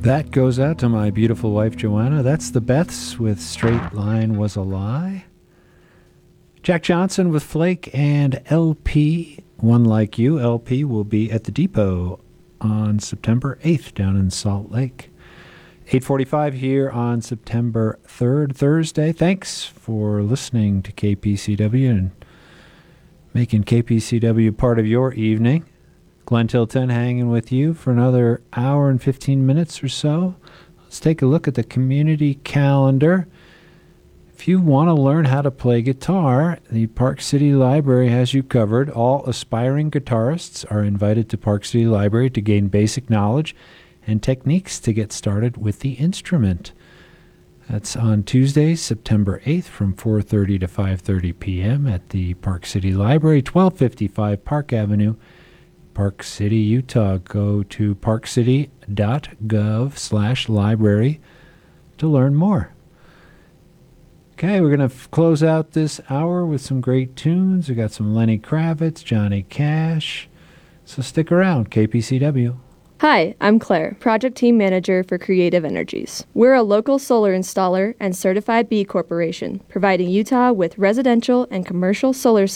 That goes out to my beautiful wife, Joanna. That's the Beths with Straight Line Was a Lie. Jack Johnson with Flake and LP, One Like You. LP will be at the Depot on September 8th down in Salt Lake. 8:45 here on September 3rd, Thursday. Thanks for listening to KPCW and making KPCW part of your evening. Glenn Tilton hanging with you for another hour and 15 minutes or so. Let's take a look at the community calendar. If you want to learn how to play guitar, the Park City Library has you covered. All aspiring guitarists are invited to Park City Library to gain basic knowledge and techniques to get started with the instrument. That's on Tuesday, September 8th from 4:30 to 5:30 p.m. at the Park City Library, 1255 Park Avenue, Park City, Utah. Go to parkcity.gov/library to learn more. Okay, we're going to close out this hour with some great tunes. We got some Lenny Kravitz, Johnny Cash. So stick around, KPCW. Hi, I'm Claire, Project Team Manager for Creative Energies. We're a local solar installer and certified B Corporation, providing Utah with residential and commercial solar